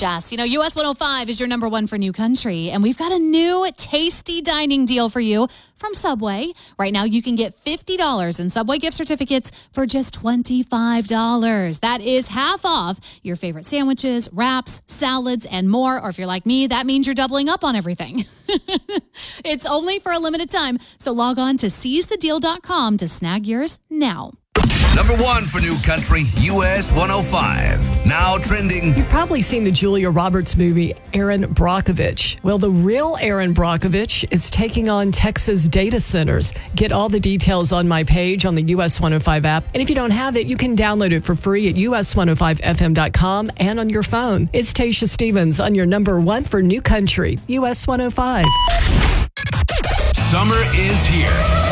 Jess. You know, US 105 is your number one for New Country, and we've got a new tasty dining deal for you from Subway. Right now, you can get $50 in Subway gift certificates for just $25. That is half off your favorite sandwiches, wraps, salads, and more. Or if you're like me, that means you're doubling up on everything. It's only for a limited time, so log on to seizethedeal.com to snag yours now. Number one for New Country, US 105. Now trending. You've probably seen the Julia Roberts movie, Erin Brockovich. Well, the real Erin Brockovich is taking on Texas data centers. Get all the details on my page on the US 105 app. And if you don't have it, you can download it for free at us105fm.com and on your phone. It's Tasha Stevens on your number one for New Country, US 105. Summer is here.